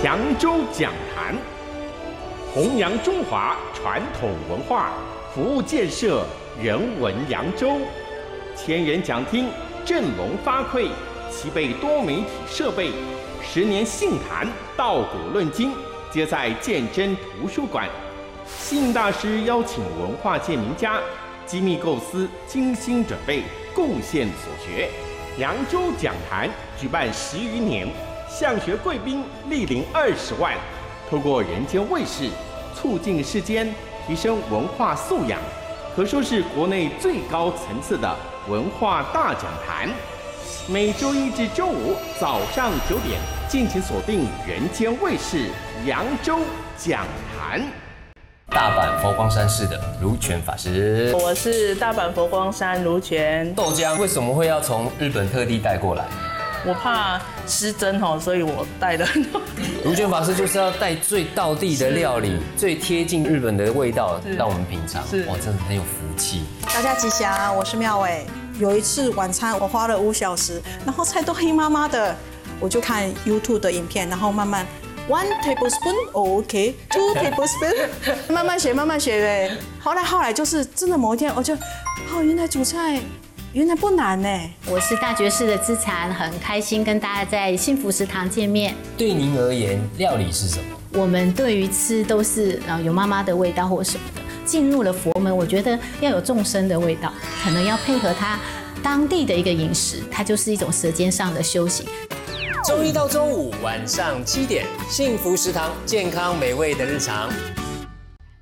扬州讲坛，弘扬中华传统文化，服务建设人文扬州。千人讲厅振聋发聩，齐备多媒体设备，10年杏坛道古论今，皆在鉴真图书馆。信大师邀请文化界名家，机密构思，精心准备，贡献所学。扬州讲坛举办10余年，向学贵宾莅临20万，透过人间卫视，促进世间，提升文化素养，可说是国内最高层次的文化大讲坛。每周1至周5早上9点，敬请锁定人间卫视扬州讲坛。 大阪佛光山寺的如泉法师， 我是大阪佛光山如泉。 豆浆为什么会要从日本特地带过来？ 我怕失真哦，所以我带了很多。 如泉法师就是要带最道地的料理，最贴近日本的味道，让我们品尝。哇，真的很有福气。 大家吉祥，我是妙伟。有一次晚餐我花了5小时，然后菜都黑麻麻的，我就看 YouTube 的影片，然后慢慢。1 tablespoon OK， 2 tablespoon， 慢慢学，慢慢学呗。后来就是真的某一天，我就原来煮菜原来不难呢。 我是大觉寺的资禅，很开心跟大家在幸福食堂见面。 对您而言，料理是什么？ 我们对于吃都是有妈妈的味道或什么的。进入了佛门，我觉得要有众生的味道，可能要配合它当地的一个饮食，它就是一种舌尖上的修行。 周1到周5晚上7点，幸福食堂，健康美味的日常。